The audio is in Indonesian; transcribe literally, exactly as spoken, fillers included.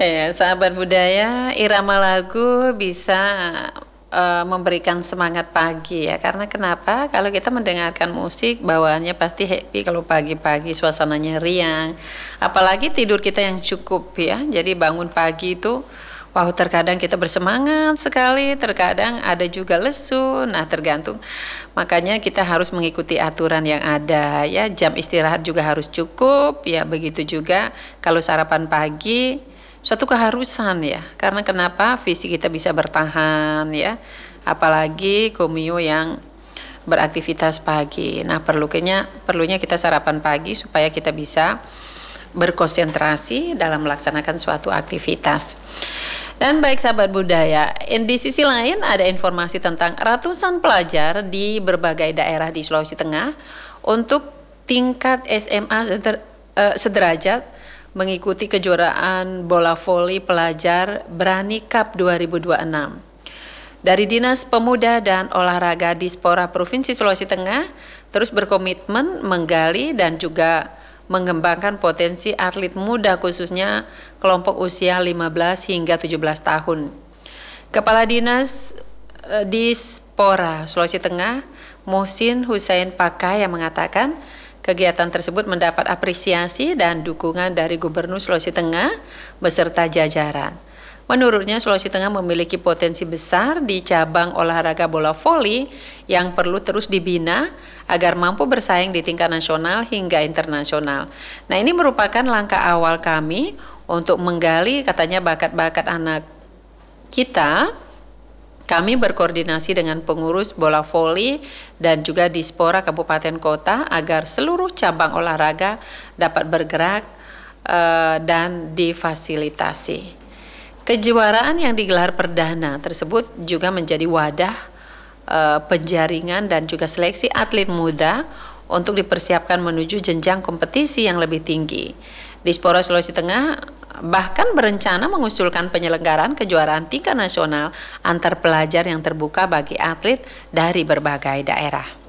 Ya, sahabat budaya, irama lagu bisa uh, memberikan semangat pagi ya. Karena kenapa? Kalau kita mendengarkan musik, bawaannya pasti happy kalau pagi-pagi suasananya riang. Apalagi tidur kita yang cukup ya. Jadi bangun pagi itu, wow, terkadang kita bersemangat sekali, terkadang ada juga lesu. Nah, tergantung. Makanya kita harus mengikuti aturan yang ada ya. Jam istirahat juga harus cukup ya. Begitu juga kalau sarapan pagi suatu keharusan ya, karena kenapa fisik kita bisa bertahan ya, apalagi komio yang beraktivitas pagi. Nah perlunya perlunya kita sarapan pagi supaya kita bisa berkonsentrasi dalam melaksanakan suatu aktivitas. Dan baik sahabat budaya, di sisi lain ada informasi tentang ratusan pelajar di berbagai daerah di Sulawesi Tengah untuk tingkat S M A seder, eh, sederajat mengikuti kejuaraan bola voli pelajar Berani Cup dua ribu dua puluh enam. Dari Dinas Pemuda dan Olahraga Dispora Provinsi Sulawesi Tengah terus berkomitmen menggali dan juga mengembangkan potensi atlet muda khususnya kelompok usia lima belas hingga tujuh belas tahun. Kepala Dinas eh, Dispora Sulawesi Tengah, Muhsin Hussein Pakai yang mengatakan kegiatan tersebut mendapat apresiasi dan dukungan dari Gubernur Sulawesi Tengah beserta jajaran. Menurutnya Sulawesi Tengah memiliki potensi besar di cabang olahraga bola voli yang perlu terus dibina agar mampu bersaing di tingkat nasional hingga internasional. Nah, ini merupakan langkah awal kami untuk menggali katanya bakat-bakat anak kita. Kami berkoordinasi dengan pengurus bola voli dan juga Dispora Kabupaten Kota agar seluruh cabang olahraga dapat bergerak uh, dan difasilitasi. Kejuaraan yang digelar perdana tersebut juga menjadi wadah uh, penjaringan dan juga seleksi atlet muda untuk dipersiapkan menuju jenjang kompetisi yang lebih tinggi. Dispora Sulawesi Tengah bahkan berencana mengusulkan penyelenggaraan kejuaraan tingkat nasional antar pelajar yang terbuka bagi atlet dari berbagai daerah.